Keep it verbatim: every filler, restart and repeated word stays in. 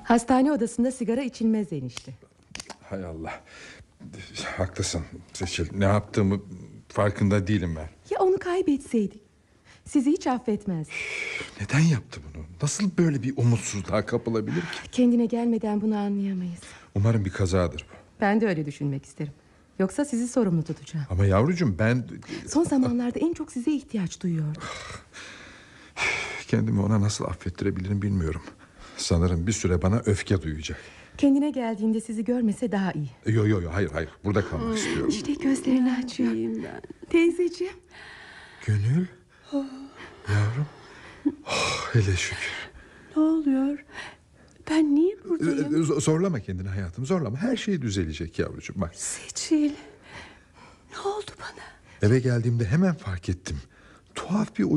Hastane odasında sigara içilmez enişte. Hay Allah. Haklısın Seçil. Ne yaptığımı farkında değilim ben. Ya onu kaybetseydik? Sizi hiç affetmez. Neden yaptı bunu? Nasıl böyle bir umutsuzluğa kapılabilir ki? Kendine gelmeden bunu anlayamayız. Umarım bir kazadır bu. Ben de öyle düşünmek isterim. Yoksa sizi sorumlu tutacağım. Ama yavrucuğum ben... Son zamanlarda en çok size ihtiyaç duyuyorum. Kendimi ona nasıl affettirebilirim bilmiyorum. Sanırım bir süre bana öfke duyacak. Kendine geldiğinde sizi görmese daha iyi. Yo yo yo hayır hayır burada kalmak istiyorum. İşte gözlerini açıyor. Ben. Teyzeciğim. Gönül. Yavrum. Oh, hele şükür. Ne oluyor? Ben niye buradayım? Z- Zorlama kendini hayatım, zorlama. Her şey düzelecek yavrucuğum bak. Seçil. Ne oldu bana? Eve geldiğimde hemen fark ettim. Tuhaf bir